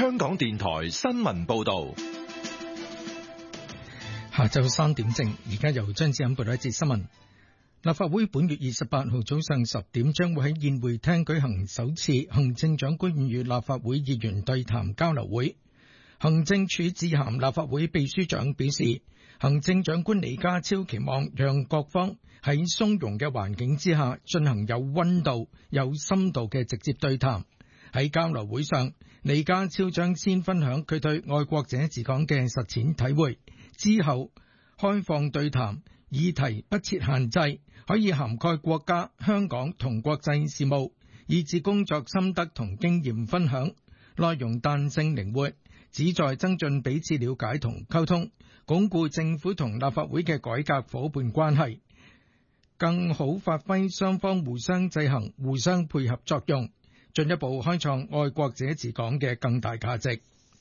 香港電台新聞報道。 下晝3點正，而家由張志欣報道一節新聞。立法會本月28號早上10點將會喺宴會廳舉行首次行政長官與立法會議員對談交流會。行政署致函立法會秘書長表示，行政長官李家超期望讓各方喺鬆容嘅環境之下進行有溫度、有深度嘅直接對談。喺交流會上，李家超將先分享佢對愛國者治港嘅實踐體會，之後開放對談，議題不設限制，可以涵蓋國家、香港同國際事務，以至工作心得同經驗分享，內容彈性靈活，旨在增進彼此了解同溝通，鞏固政府同立法會嘅改革夥伴關係，更好發揮雙方互相制衡、互相配合作用，進一步開創愛國者治港嘅更大價值。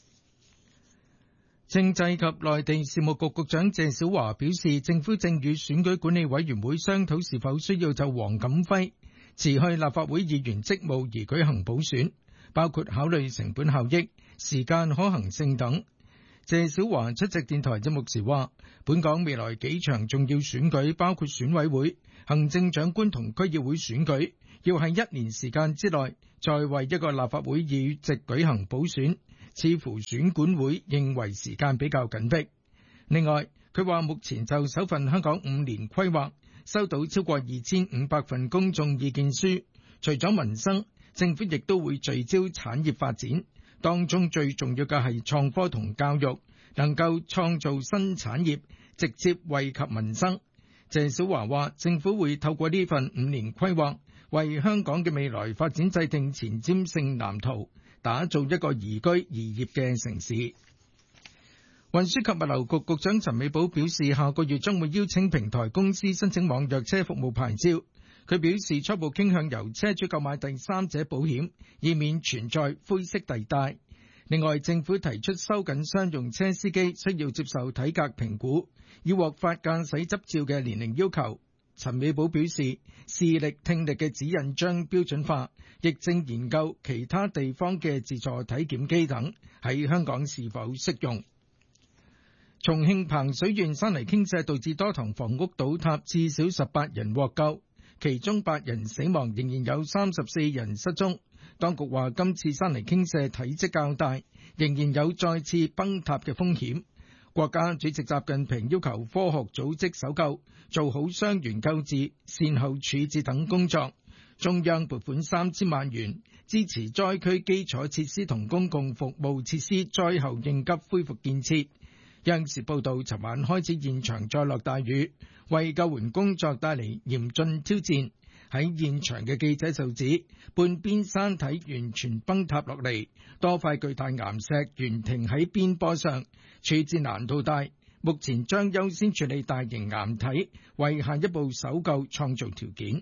政制及內地事務局局長謝小華表示，政府正與選舉管理委員會商討是否需要就黃錦輝辭去立法會議員職務而舉行補選，包括考慮成本效益、時間可行性等。謝小華出席電台節目時話，本港未來幾場重要選舉，包括選委會、行政長官同區議會選舉，要喺1年時間之內再為一個立法會議席舉行補選，似乎選管會認為時間比較緊迫。另外，佢話目前就首份香港5年規劃收到超過2500份公眾意見書，除咗民生，政府亦都會聚焦產業發展，當中最重要嘅係創科同教育，能夠創造新產業，直接惠及民生。謝小華話，政府會透過呢份5年規劃，為香港嘅未來發展制定前瞻性藍圖，打造一個宜居宜業嘅城市。運輸及物流局局長陳美寶表示，下個月將會邀請平台公司申請網約車服務牌照。佢表示初步傾向由車主購買第三者保險，以免存在灰色地帶。另外，政府提出收緊商用車司機需要接受體格評估，以獲發駕駛執照嘅年齡要求。陳美寶表示，視力、聽力嘅指引將標準化，亦正研究其他地方嘅自助體檢機等喺香港是否適用。重慶彭水縣山泥傾瀉導致多幢房屋倒塌，至少18人獲救，其中8人死亡，仍然有34人失蹤。當局話今次山泥傾瀉體積較大，仍然有再次崩塌嘅風險。國家主席習近平要求科學組織搜救，做好傷員救治、善後處置等工作。中央撥款3000萬元，支持災區基礎設施同公共服務設施災後應急恢復建設。央視報道，尋晚開始現場再落大雨，為救援工作帶嚟嚴峻挑戰。喺現場嘅記者就指，半邊山體完全崩塌落嚟，多塊巨大岩石懸停喺邊坡上，處置難度大。目前將優先處理大型岩體，為下一步搜救創造條件。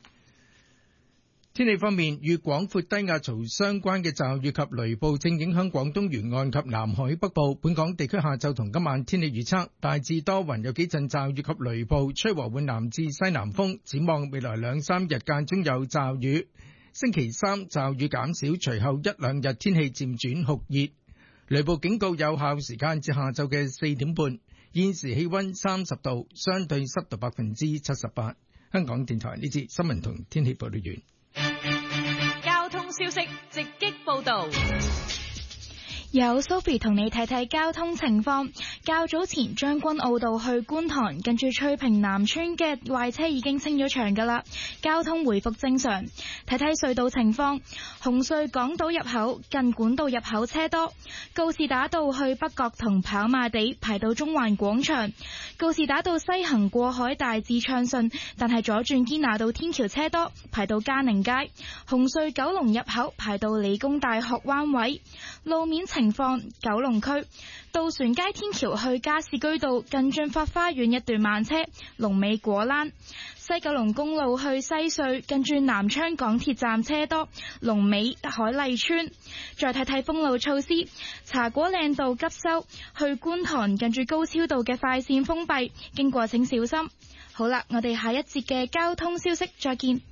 天氣方面，與廣闊低壓槽相關嘅驟雨及雷暴正影響廣東沿岸及南海北部。本港地區下晝同今晚天氣預測，大致多雲，有幾陣驟雨及雷暴，吹和緩南至西南風。展望未來2-3日間中有驟雨，星期三驟雨減少，隨後1-2日天氣漸轉酷熱。雷暴警告有效時間至下晝嘅4點半。現時氣溫30度，相對濕度78%。香港電台呢節新聞同天氣報道完。 交通消息直擊報道， 有 Sophie 同你睇睇交通情況。較早前將軍澳道去觀塘近住翠屏南村嘅壞車已經清咗場㗎啦，交通回復正常。睇睇隧道情況，紅隧港島入口近管道入口車多，告士打道去北角同跑馬地排到中環廣場，告士打道西行過海大致暢順，但係左轉堅拿道天橋車多，排到嘉寧街。紅隧九龍入口排到理工大學灣位。路面情況，九龍區渡船街天橋去加士居道近駿發花園一段慢車，龍尾果欄。西九龍公路去西隧近住南昌港鐵站車多，龍尾海麗村。再睇睇封路措施，茶果嶺道急修去觀塘近住高超道嘅快線封閉，經過請小心。好啦，我哋下一節嘅交通消息再見。